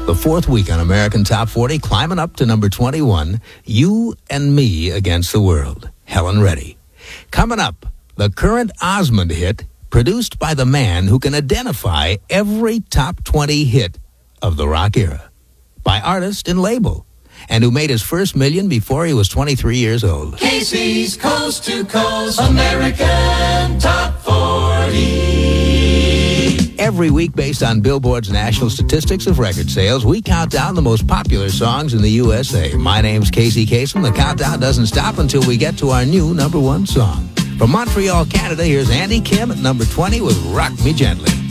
The fourth week on American Top 40, climbing up to number 21, You and Me Against the World, Helen Reddy. Coming up, the current Osmond hit, produced by the man who can identify every top 20 hit of the rock era, by artist and label, and who made his first million before he was 23 years old. Casey's Coast to Coast American Top 40. Every week, based on Billboard's national statistics of record sales, we count down the most popular songs in the USA. My name's Casey Kasem. The countdown doesn't stop until we get to our new number one song. From Montreal, Canada, here's Andy Kim at number 20 with Rock Me Gently.